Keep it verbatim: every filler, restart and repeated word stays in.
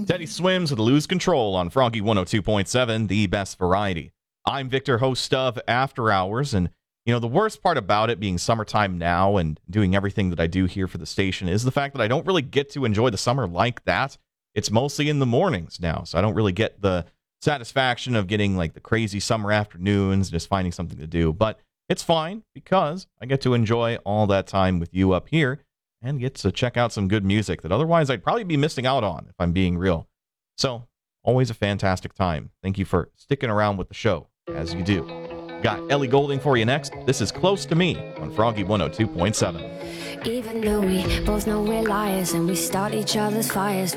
Teddy Swims with Lose Control on Froggy one oh two point seven, the best variety. I'm Victor, host of After Hours, and you know, the worst part about it being summertime now and doing everything that I do here for the station is the fact that I don't really get to enjoy the summer like that. It's mostly in the mornings now, so I don't really get the satisfaction of getting like the crazy summer afternoons, just finding something to do. But it's fine because I get to enjoy all that time with you up here and get to check out some good music that otherwise I'd probably be missing out on if I'm being real. So, always a fantastic time. Thank you for sticking around with the show, as you do. Got Ellie Goulding for you next. This is Close to Me on Froggy one oh two point seven. Even though we both know we're liars and we start each other's fires.